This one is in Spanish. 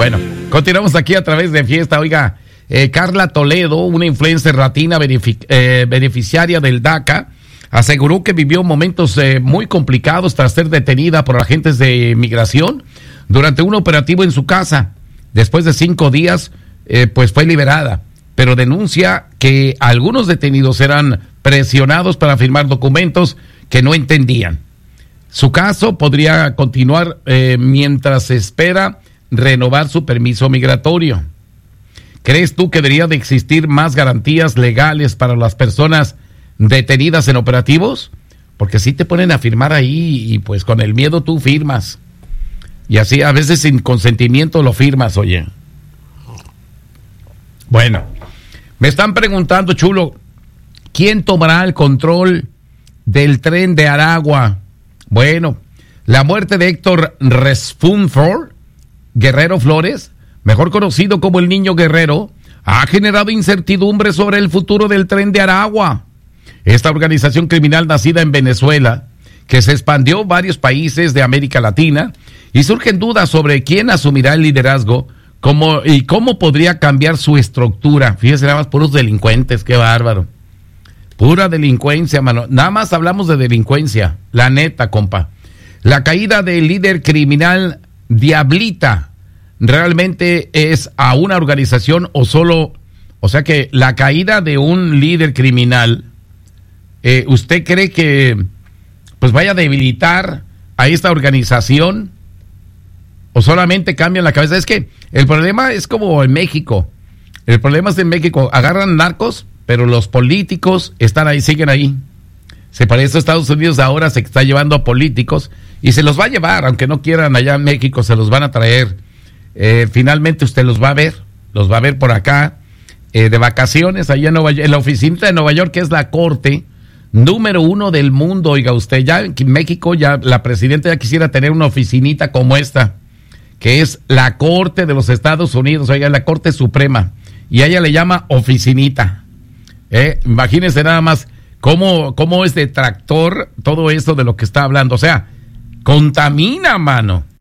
Bueno, continuamos aquí a través de Fiesta. Oiga, Carla Toledo, una influencer latina beneficiaria del DACA, aseguró que vivió momentos muy complicados tras ser detenida por agentes de migración durante un operativo en su casa. Después de 5 días, pues fue liberada, pero denuncia que algunos detenidos eran presionados para firmar documentos que no entendían. Su caso podría continuar mientras se espera renovar su permiso migratorio. ¿Crees tú que debería de existir más garantías legales para las personas detenidas en operativos? Porque si te ponen a firmar ahí y pues con el miedo tú firmas. Y así a veces sin consentimiento lo firmas, oye. Bueno, me están preguntando, Chulo, ¿quién tomará el control del tren de Aragua? Bueno, la muerte de Héctor Resfunfor Guerrero Flores, mejor conocido como el Niño Guerrero, ha generado incertidumbre sobre el futuro del tren de Aragua. Esta organización criminal nacida en Venezuela, que se expandió a varios países de América Latina, y surgen dudas sobre quién asumirá el liderazgo y cómo podría cambiar su estructura. Fíjese, nada más puros delincuentes, qué bárbaro. Pura delincuencia, mano. Nada más hablamos de delincuencia, la neta, compa. La caída del líder criminal Diablita realmente es a una organización o sea que la caída de un líder criminal, ¿usted cree que pues vaya a debilitar a esta organización o solamente cambian la cabeza? Es que el problema es como en México. El problema es en México, agarran narcos, pero los políticos están ahí, siguen ahí. Se parece a Estados Unidos ahora, se está llevando a políticos y se los va a llevar, aunque no quieran allá en México, se los van a traer. Finalmente usted los va a ver por acá, de vacaciones, allá en la oficina de Nueva York, que es la corte número 1 del mundo. Oiga usted, ya en México, ya la presidenta ya quisiera tener una oficinita como esta, que es la corte de los Estados Unidos, oiga, la corte suprema, y a ella le llama oficinita. Imagínense nada más cómo es detractor todo esto de lo que está hablando. O sea, contamina, mano.